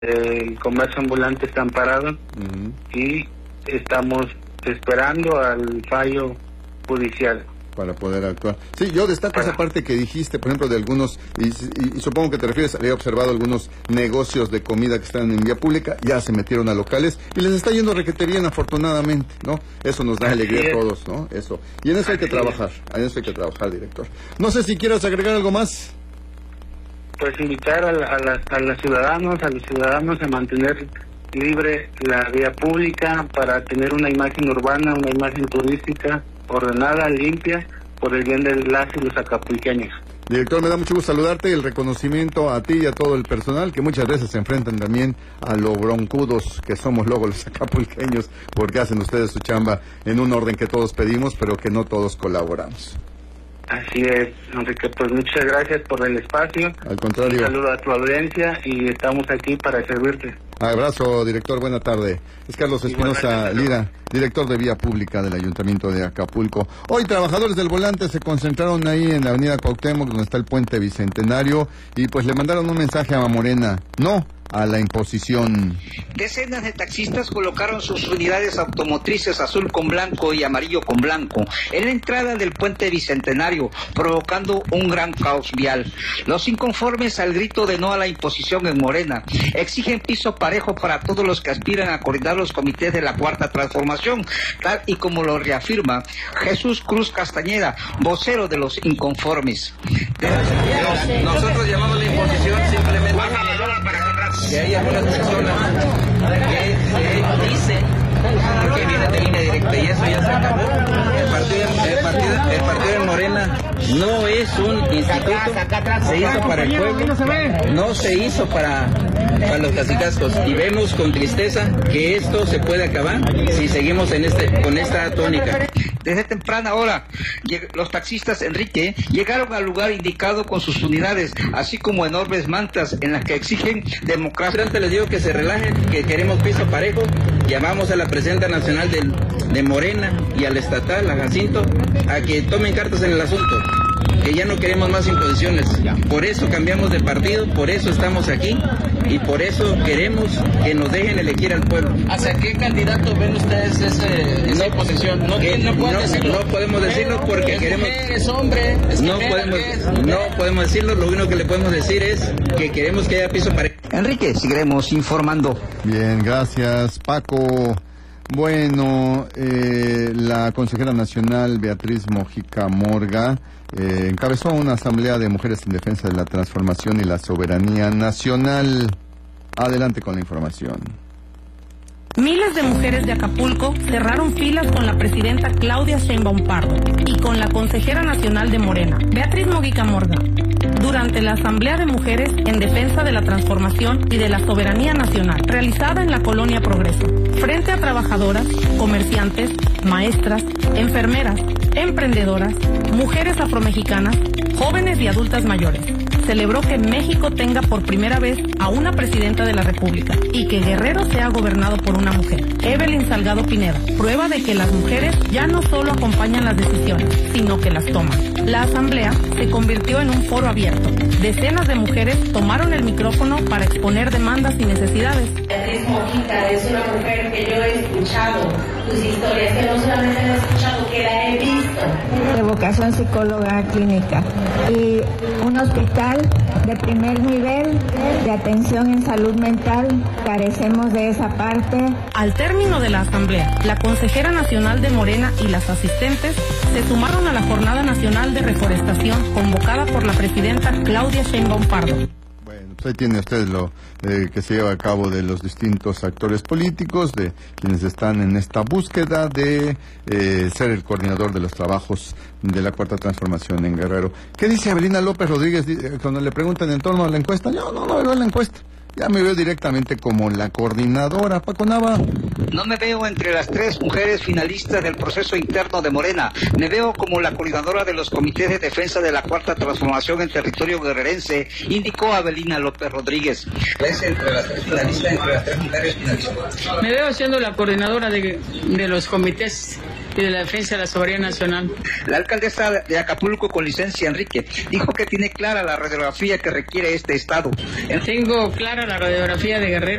El comercio ambulante está amparado y estamos esperando al fallo judicial para poder actuar. Sí, yo destaco esa parte que dijiste, por ejemplo, de algunos, y supongo que te refieres, había observado algunos negocios de comida que están en vía pública, ya se metieron a locales y les está yendo requete bien, afortunadamente, ¿no? Eso nos da alegría a todos, ¿no? Eso. Y en eso hay que trabajar, director. No sé si quieras agregar algo más. Pues invitar a los ciudadanos a mantener libre la vía pública para tener una imagen urbana, una imagen turística ordenada, limpia, por el bien de las y los acapulqueños. Director, me da mucho gusto saludarte y el reconocimiento a ti y a todo el personal que muchas veces se enfrentan también a lo broncudos que somos luego los acapulqueños, porque hacen ustedes su chamba en un orden que todos pedimos, pero que no todos colaboramos. Así es, Enrique, pues muchas gracias por el espacio. Al contrario. Un saludo a tu audiencia y estamos aquí para servirte. Abrazo, director, buena tarde. Es Carlos Espinosa Lira, director de Vía Pública del Ayuntamiento de Acapulco. Hoy trabajadores del volante se concentraron ahí en la avenida Cuauhtémoc, donde está el puente Bicentenario, y pues le mandaron un mensaje a Morena, no a la imposición. Decenas de taxistas colocaron sus unidades automotrices azul con blanco y amarillo con blanco en la entrada del puente Bicentenario, provocando un gran caos vial. Los inconformes al grito de no a la imposición en Morena exigen piso parejo para todos los que aspiran a coordinar los comités de la Cuarta Transformación, tal y como lo reafirma Jesús Cruz Castañeda, vocero de los inconformes. Nosotros llamamos la imposición simplemente que hay algunas personas que dicen que vienen de línea directa y eso ya se acabó. El partido de Morena no es un instituto, se hizo para el pueblo, no se hizo para los cacicascos, y vemos con tristeza que esto se puede acabar si seguimos con esta tónica. Desde temprana hora, los taxistas, Enrique, llegaron al lugar indicado con sus unidades, así como enormes mantas en las que exigen democracia. Antes les digo que se relajen, que queremos piso parejo. Llamamos a la presidenta nacional de Morena y al estatal, a Jacinto, a que tomen cartas en el asunto, que ya no queremos más imposiciones. Por eso cambiamos de partido, por eso estamos aquí y por eso queremos que nos dejen elegir al pueblo. ¿Hacia qué candidato ven ustedes esa imposición? No podemos decirlo porque queremos... ¿Es hombre? No podemos decirlo, lo único que le podemos decir es que queremos que haya piso parejo. Enrique, seguiremos informando. Bien, gracias, Paco. Bueno, la consejera nacional Beatriz Mojica Morga encabezó una asamblea de mujeres en defensa de la transformación y la soberanía nacional. Adelante con la información. Miles de mujeres de Acapulco cerraron filas con la presidenta Claudia Sheinbaum Pardo y con la consejera nacional de Morena, Beatriz Mojica Morga, durante la Asamblea de Mujeres en Defensa de la Transformación y de la Soberanía Nacional, realizada en la Colonia Progreso, frente a trabajadoras, comerciantes, maestras, enfermeras, emprendedoras, mujeres afromexicanas, jóvenes y adultas mayores. Celebró que México tenga por primera vez a una presidenta de la República y que Guerrero sea gobernado por una mujer, Evelyn Salgado Pineda, prueba de que las mujeres ya no solo acompañan las decisiones, sino que las toman. La asamblea se convirtió en un foro abierto. Decenas de mujeres tomaron el micrófono para exponer demandas y necesidades. Beatriz Mojica es una mujer que yo he escuchado tus historias, que no solamente la he escuchado, que la he visto. De vocación psicóloga clínica y un hospital de primer nivel de atención en salud mental. Carecemos de esa parte. Al término de la asamblea, la consejera nacional de Morena y las asistentes se sumaron a la Jornada Nacional de Reforestación convocada por la presidenta Claudia Sheinbaum Pardo. Bueno, pues ahí tiene usted lo que se lleva a cabo de los distintos actores políticos, de quienes están en esta búsqueda de ser el coordinador de los trabajos de la Cuarta Transformación en Guerrero. ¿Qué dice Avelina López Rodríguez cuando le preguntan en torno a la encuesta? Yo no veo la encuesta. Ya me veo directamente como la coordinadora. Paco Nava. No me veo entre las 3 mujeres finalistas del proceso interno de Morena. Me veo como la coordinadora de los comités de defensa de la Cuarta Transformación en territorio guerrerense, indicó Avelina López Rodríguez. ¿Ves entre las 3 finalistas, entre las 3 mujeres finalistas? Me veo siendo la coordinadora de los comités y de la defensa de la soberanía nacional. La alcaldesa de Acapulco, con licencia Enrique, dijo que tiene clara la radiografía que requiere este estado. Tengo clara la radiografía de Guerrero.